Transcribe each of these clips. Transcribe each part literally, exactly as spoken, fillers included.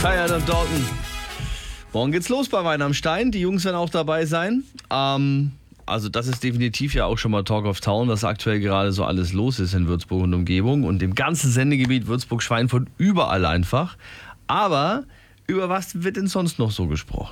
Cheyenne und Dalton. Morgen geht's los bei Wein am Stein. Die Jungs werden auch dabei sein. Ähm, also das ist definitiv ja auch schon mal Talk of Town, was aktuell gerade so alles los ist in Würzburg und Umgebung und dem ganzen Sendegebiet Würzburg-Schweinfurt, überall einfach. Aber über was wird denn sonst noch so gesprochen?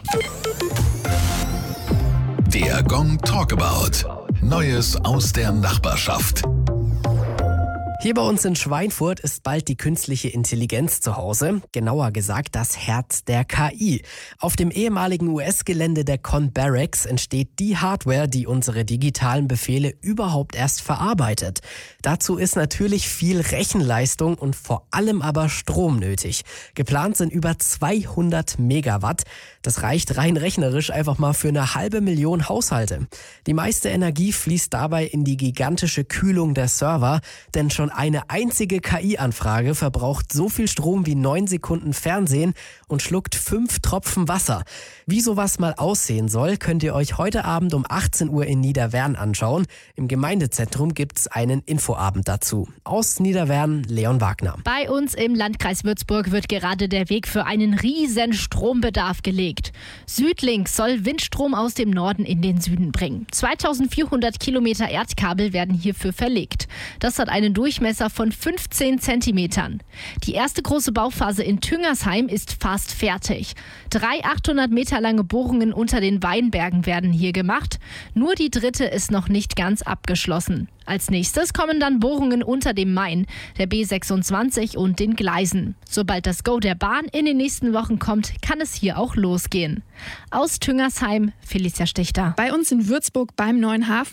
Der Gong Talkabout. Neues aus der Nachbarschaft. Hier bei uns in Schweinfurt ist bald die künstliche Intelligenz zu Hause, genauer gesagt das Herz der K I. Auf dem ehemaligen U S-Gelände der Con Barracks entsteht die Hardware, die unsere digitalen Befehle überhaupt erst verarbeitet. Dazu ist natürlich viel Rechenleistung und vor allem aber Strom nötig. Geplant sind über zweihundert Megawatt. Das reicht rein rechnerisch einfach mal für eine halbe Million Haushalte. Die meiste Energie fließt dabei in die gigantische Kühlung der Server, denn schon eine einzige K I-Anfrage verbraucht so viel Strom wie neun Sekunden Fernsehen und schluckt fünf Tropfen Wasser. Wie sowas mal aussehen soll, könnt ihr euch heute Abend um achtzehn Uhr in Niederwern anschauen. Im Gemeindezentrum gibt's einen Infoabend dazu. Aus Niederwern, Leon Wagner. Bei uns im Landkreis Würzburg wird gerade der Weg für einen riesen Strombedarf gelegt. Südlink soll Windstrom aus dem Norden in den Süden bringen. zweitausendvierhundert Kilometer Erdkabel werden hierfür verlegt. Das hat einen Durchmesser von fünfzehn Zentimetern. Die erste große Bauphase in Tüngersheim ist fast fertig. Drei achthundert Meter lange Bohrungen unter den Weinbergen werden hier gemacht. Nur die dritte ist noch nicht ganz abgeschlossen. Als nächstes kommen dann Bohrungen unter dem Main, der B sechsundzwanzig und den Gleisen. Sobald das Go der Bahn in den nächsten Wochen kommt, kann es hier auch losgehen. Aus Tüngersheim, Felicia Stichter. Bei uns in Würzburg beim Neuen Hafen